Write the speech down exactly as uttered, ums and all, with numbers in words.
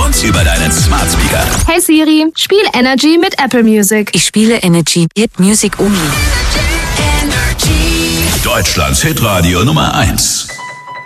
und über deinen Smart Speaker. Hey Siri, spiel Energy mit Apple Music. Ich spiele Energy, Hit Music Only. Deutschlands Hitradio Nummer eins.